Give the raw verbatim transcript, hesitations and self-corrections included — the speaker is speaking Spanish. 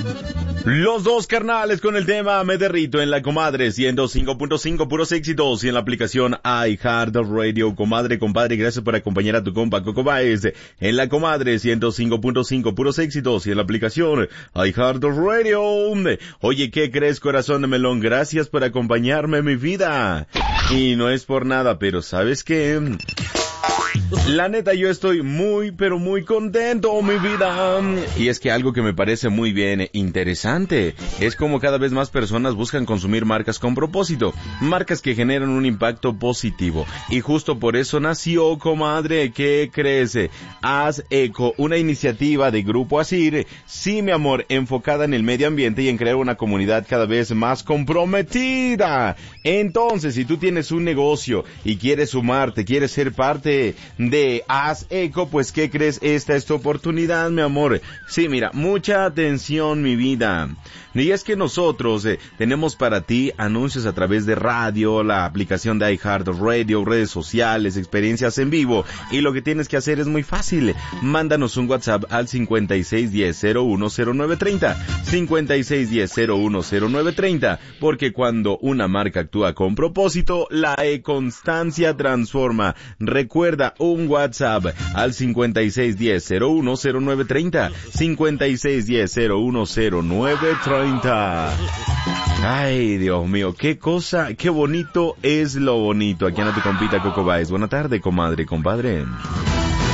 Los dos carnales con el tema Me Derrito en la Comadre ciento cinco punto cinco, puros éxitos, y en la aplicación iHeartRadio. Comadre, compadre, gracias por acompañar a tu compa Coco Baez en la Comadre ciento cinco punto cinco, puros éxitos, y en la aplicación iHeartRadio. Oye, ¿qué crees, corazón de melón? Gracias por acompañarme, mi vida. Y no es por nada, pero ¿sabes qué? La neta, yo estoy muy, pero muy contento, mi vida. Y es que algo que me parece muy bien interesante es como cada vez más personas buscan consumir marcas con propósito, marcas que generan un impacto positivo. Y justo por eso nació, comadre, ¿qué crees? Haz Eco, una iniciativa de Grupo Asir, sí, mi amor, enfocada en el medio ambiente y en crear una comunidad cada vez más comprometida. Entonces, si tú tienes un negocio y quieres sumarte, quieres ser parte de Haz Eco, pues ¿qué crees? Esta es tu oportunidad, mi amor. Sí, mira, mucha atención, mi vida. Y es que nosotros eh, tenemos para ti anuncios a través de radio, la aplicación de iHeartRadio, redes sociales, experiencias en vivo, y lo que tienes que hacer es muy fácil. Mándanos un WhatsApp al cincuenta y seis diez cero uno cero nueve treinta, cincuenta y seis diez cero uno cero nueve treinta, porque cuando una marca actúa con propósito, la e-constancia transforma. Recuerda, un WhatsApp al cincuenta y seis diez cero uno cero nueve treinta, cincuenta y seis diez cero uno cero nueve treinta. Ay, Dios mío, qué cosa, qué bonito es lo bonito. Aquí anda tu compita Coco Baez. Buena tarde, comadre, compadre.